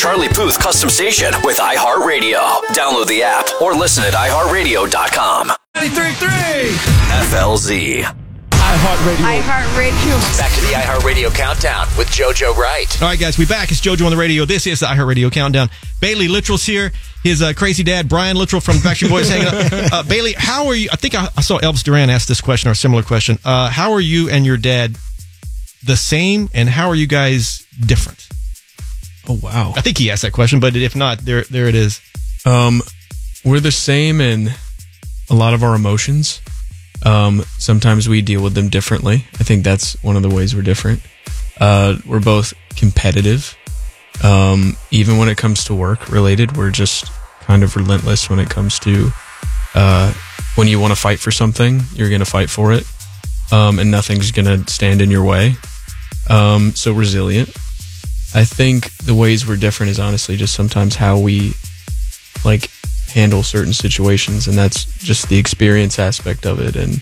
Charlie Puth custom station with iHeartRadio. Download the app or listen at iHeartRadio.com. 93.3 FLZ. iHeartRadio. Back to the iHeartRadio Countdown with JoJo Wright. All right, guys, we back. It's JoJo on the radio. This is the iHeartRadio Countdown. Bailey Littrell's here. His crazy dad, Brian Littrell from Backstreet Boys, hanging out. Bailey, how are you? I think I saw Elvis Duran ask this question or a similar question. How are you and your dad the same, and how are you guys different? Oh, wow. I think he asked that question, but if not, there it is. We're the same in a lot of our emotions. Sometimes we deal with them differently. I think that's one of the ways we're different. We're both competitive. Even when it comes to work related, we're just kind of relentless when it comes to when you want to fight for something, you're going to fight for it, and nothing's going to stand in your way. So resilient. I think the ways we're different is honestly just sometimes how we handle certain situations, and that's just the experience aspect of it and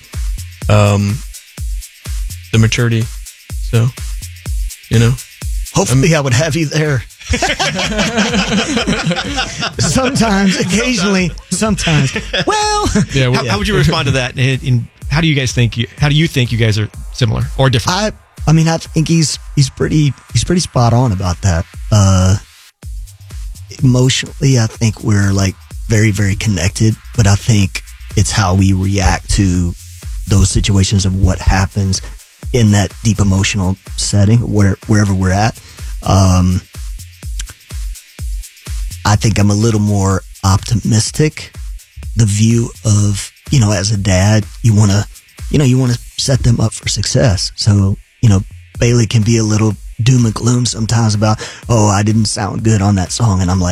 the maturity. So, hopefully I would have you there. Sometimes, occasionally, sometimes. Well, how would you respond to that? And how do you think you guys are similar or different? I think he's pretty spot on about that. Emotionally, I think we're very, very connected, but I think it's how we react to those situations of what happens in that deep emotional setting, wherever we're at. I think I'm a little more optimistic. The view of, as a dad, you want to set them up for success. So, Bailey can be a little doom and gloom sometimes about, I didn't sound good on that song. And I'm like,